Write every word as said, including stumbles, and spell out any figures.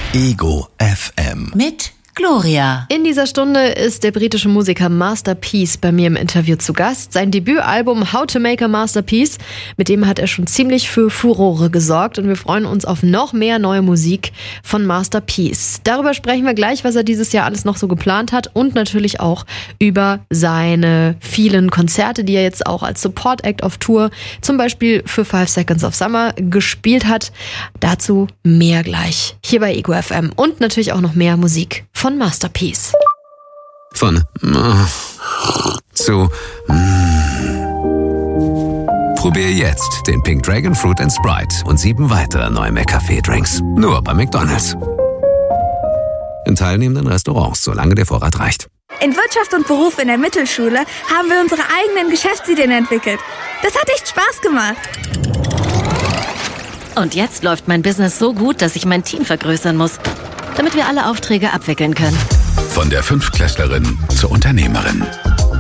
Ego F M. Mit Gloria. In dieser Stunde ist der britische Musiker Master P bei mir im Interview zu Gast. Sein Debütalbum How to Make a Masterpiece, mit dem hat er schon ziemlich für Furore gesorgt und wir freuen uns auf noch mehr neue Musik von Master P. Darüber sprechen wir gleich, was er dieses Jahr alles noch so geplant hat und natürlich auch über seine vielen Konzerte, die er jetzt auch als Support Act auf Tour, zum Beispiel für Five Seconds of Summer, gespielt hat. Dazu mehr gleich hier bei Ego F M und natürlich auch noch mehr Musik von Master P. Von äh, zu mm. Probier jetzt den Pink Dragon Fruit and Sprite und sieben weitere neue McCafé-Drinks. Nur bei McDonald's. In teilnehmenden Restaurants, solange der Vorrat reicht. In Wirtschaft und Beruf in der Mittelschule haben wir unsere eigenen Geschäftsideen entwickelt. Das hat echt Spaß gemacht. Und jetzt läuft mein Business so gut, dass ich mein Team vergrößern muss, damit wir alle Aufträge abwickeln können. Von der Fünftklässlerin zur Unternehmerin.